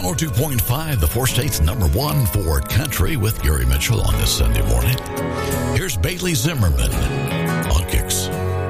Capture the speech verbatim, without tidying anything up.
one oh two point five, the four states number one for country with Gary Mitchell on this Sunday morning. Here's Bailey Zimmerman.